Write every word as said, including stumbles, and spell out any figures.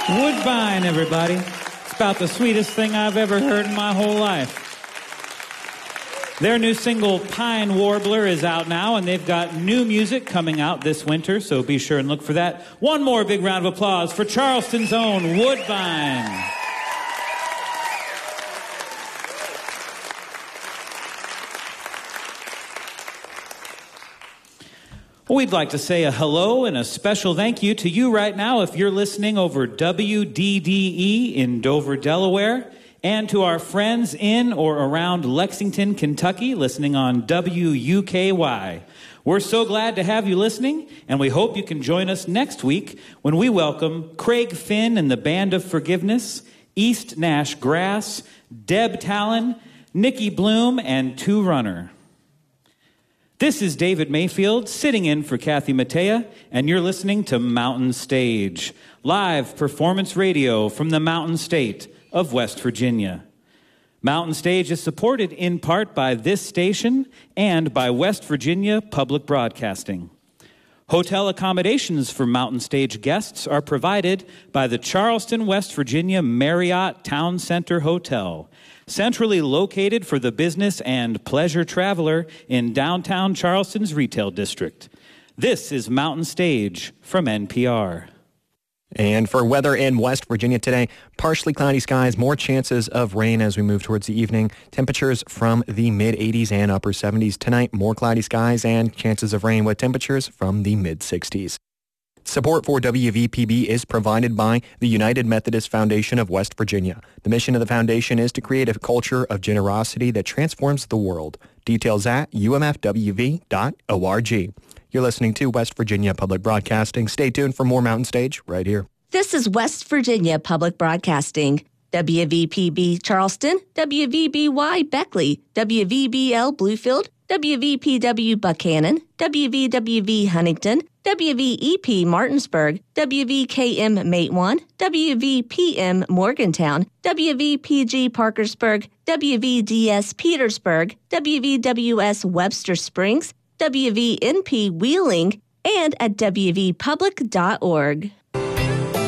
Woodbine, everybody. It's about the sweetest thing I've ever heard in my whole life. Their new single, Pine Warbler, is out now, and they've got new music coming out this winter, so be sure and look for that. One more big round of applause for Charleston's own Woodbine. We'd like to say a hello and a special thank you to you right now if you're listening over W D D E in Dover, Delaware, and to our friends in or around Lexington, Kentucky, listening on W U K Y. We're so glad to have you listening, and we hope you can join us next week when we welcome Craig Finn and the Band of Forgiveness, East Nash Grass, Deb Talon, Nikki Bloom, and Two Runner. This is David Mayfield, sitting in for Kathy Mattea, and you're listening to Mountain Stage, live performance radio from the Mountain State of West Virginia. Mountain Stage is supported in part by this station and by West Virginia Public Broadcasting. Hotel accommodations for Mountain Stage guests are provided by the Charleston, West Virginia Marriott Town Center Hotel, centrally located for the business and pleasure traveler in downtown Charleston's retail district. This is Mountain Stage from N P R. And for weather in West Virginia today, partially cloudy skies, more chances of rain as we move towards the evening. Temperatures from the mid eighties and upper seventies. Tonight, more cloudy skies and chances of rain with temperatures from the mid sixties. Support for W V P B is provided by the United Methodist Foundation of West Virginia. The mission of the foundation is to create a culture of generosity that transforms the world. Details at U M F W V dot org. You're listening to West Virginia Public Broadcasting. Stay tuned for more Mountain Stage right here. This is West Virginia Public Broadcasting. W V P B Charleston, W V B Y Beckley, W V B L Bluefield, W V P W Buchanan, W V W V Huntington, W V E P Martinsburg, W V K M Matewan, W V P M Morgantown, W V P G Parkersburg, W V D S Petersburg, W V W S Webster Springs, W V N P Wheeling, and at W V public dot org.